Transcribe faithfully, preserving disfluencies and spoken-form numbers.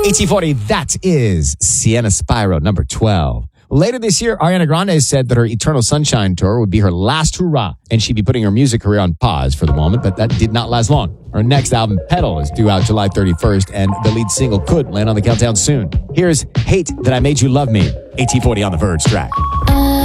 E T forty, that is Sienna Spyro, number twelve. Later this year, Ariana Grande said that her Eternal Sunshine tour would be her last hurrah, and she'd be putting her music career on pause for the moment, but that did not last long. Her next album, Petal, is due out July thirty-first, and the lead single could land on the countdown soon. Here's Hate That I Made You Love Me, A T forty on the Verge track.